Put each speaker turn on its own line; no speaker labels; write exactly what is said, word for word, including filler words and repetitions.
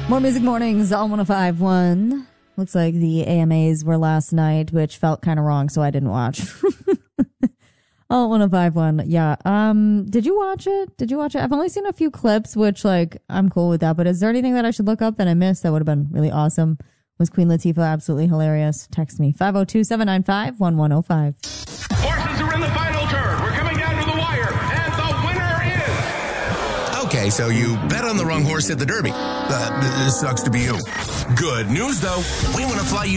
More Music Mornings, all one oh five point one. Looks like the A M As were last night, which felt kind of wrong, so I didn't watch. all one oh five point one, yeah. Um, did you watch it? Did you watch it? I've only seen a few clips, which, like, I'm cool with that, but is there anything that I should look up that I missed that would have been really awesome? Was Queen Latifah absolutely hilarious? Text me, five oh two, seven nine five, one one oh five.
Horses are in the final turn. We're coming down to the wire, and the winner is...
Okay, so you bet on the wrong horse at the Derby. Uh, this sucks to be you. Good news, though. We want to fly you